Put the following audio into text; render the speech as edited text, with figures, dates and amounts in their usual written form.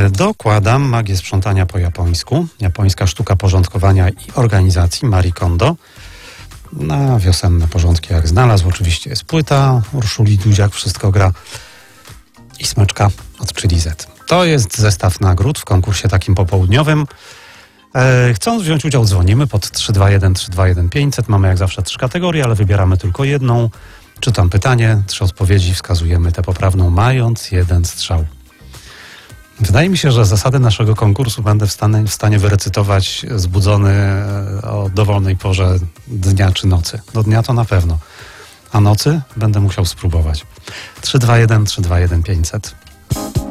Dokładam magię sprzątania po japońsku. Japońska sztuka porządkowania i organizacji Marie Kondo. Na wiosenne porządki jak znalazł. Oczywiście jest płyta Urszuli Dudziak, wszystko gra i smyczka od Chili Z. To jest zestaw nagród w konkursie takim popołudniowym. Chcąc wziąć udział, dzwonimy pod 321 321 500. Mamy jak zawsze 3 kategorie, ale wybieramy tylko jedną. Czytam pytanie, 3 odpowiedzi, wskazujemy tę poprawną, mając 1 strzał. Wydaje mi się, że zasady naszego konkursu będę w stanie wyrecytować zbudzony o dowolnej porze dnia czy nocy. Do dnia to na pewno, a nocy będę musiał spróbować. 321 321 500.